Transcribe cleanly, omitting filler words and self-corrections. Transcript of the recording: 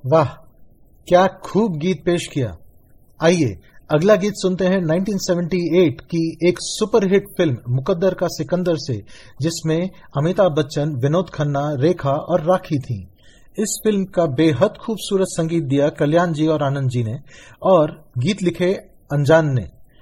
वाह, क्या खूब गीत पेश किया। आइए अगला गीत सुनते हैं 1978 की एक सुपरहिट फिल्म मुकद्दर का सिकंदर से, जिसमें अमिताभ बच्चन, विनोद खन्ना, रेखा और राखी थीं। इस फिल्म का बेहद खूबसूरत संगीत दिया कल्याण जी और आनंद जी ने, और गीत लिखे अनजान ने।